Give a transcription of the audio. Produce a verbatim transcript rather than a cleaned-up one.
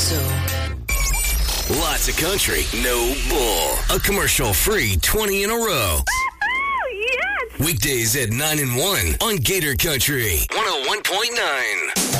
so. Lots of country, no bull. A commercial-free twenty in a row. Yes! Weekdays at nine and one on Gator Country one oh one point nine.